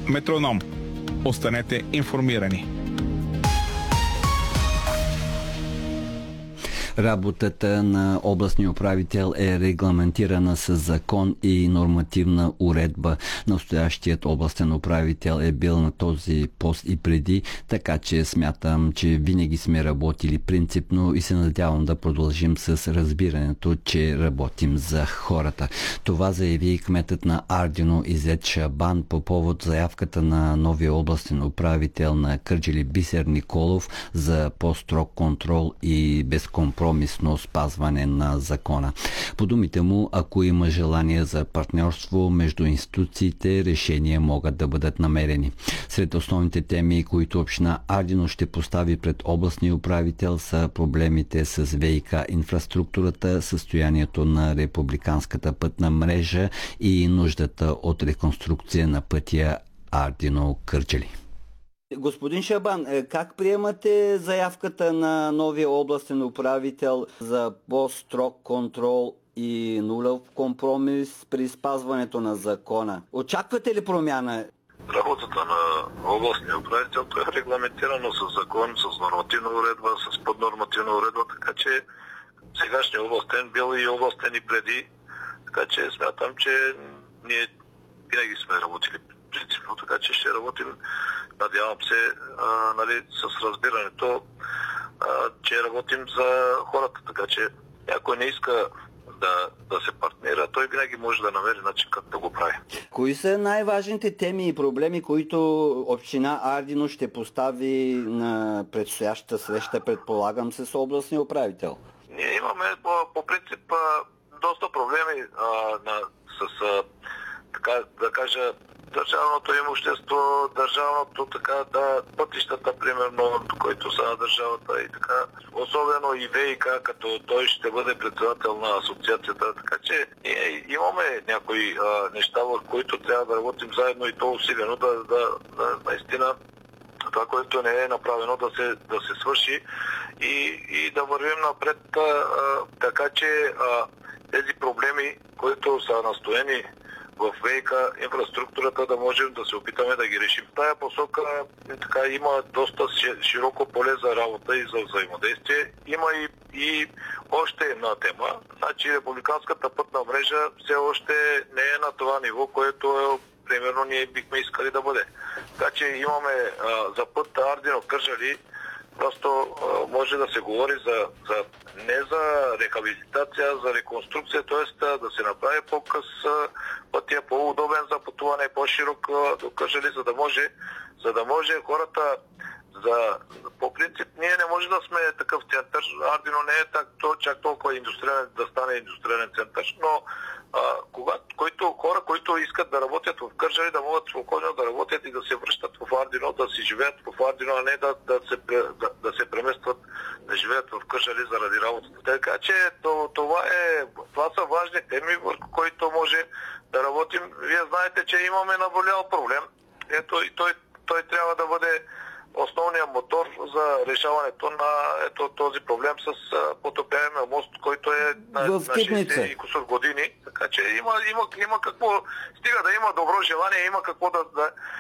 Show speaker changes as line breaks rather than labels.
Метроном. Останете информирани.
Работата на областния управител е регламентирана с закон и нормативна уредба. Настоящият областен управител е бил на този пост и преди, така че смятам, че винаги сме работили принципно и се надявам да продължим с разбирането, че работим за хората. Това заяви кметът на Ардино Изет Шабан по повод заявката на новия областен управител на Кърджали Бисер Николов за по-строг контрол и безкомпромисно спазване на закона. По думите му, ако има желание за партньорство между институциите, решения могат да бъдат намерени. Сред основните теми, които община Ардино ще постави пред областния управител, са проблемите с ВиК инфраструктурата, състоянието на републиканската пътна мрежа и нуждата от реконструкция на пътя Ардино-Кърджали.
Господин Шабан, как приемате заявката на новия областен управител за по-строг контрол и нулев компромис при спазването на закона? Очаквате ли промяна?
Работата на областния управител е регламентирано с закон, с нормативна уредба, с поднормативна уредба, така че сегашният областен бил и областен и преди, така че смятам, че ние винаги сме работили принципно, така че ще работим, надявам се, с разбирането, че работим за хората, така че някой не иска да се партнира, той винаги може да намери начин как да го прави.
Кои са най-важните теми и проблеми, които община Ардино ще постави на предстоящата среща, предполагам, с областния управител?
Ние имаме по принцип доста проблеми с така да кажа, държавното имущество, държавното пътищата, примерно, които са на държавата и така. Особено и ВиК, като той ще бъде председател на асоциацията. Така че ние имаме някои неща, в които трябва да работим заедно и то усилено, наистина това, което не е направено, да се свърши и да вървим напред, така че тези проблеми, които са настоени в ВиК инфраструктурата, да можем да се опитаме да ги решим. В тая посока има доста широко поле за работа и за взаимодействие. Има и още една тема. Значи републиканската пътна мрежа все още не е на това ниво, което примерно ние бихме искали да бъде. Така че имаме за път Ардино-Кърджали, просто може да се говори не за рехабилитация, за реконструкция, т.е. да се направи по-къс пътя, по-удобен за пътуване, по-широк до Кърджали, за да може хората по принцип ние не може да сме такъв център. Ардино не е чак толкова индустриален, да стане индустриален център, но хора, които искат да работят в Кърджали, да могат спокойно да работят и да се връщат в Ардино, да си живеят в Ардино, а не да се преместват да живеят в Кърджали заради работата. Така че това са важни теми, върху които може да работим. Вие знаете, че имаме наболял проблем. Ето и той трябва да бъде основният мотор за решаването на този проблем с потопяемия мост, който е на 60 и кусор години. Така че има какво, стига да има добро желание, има какво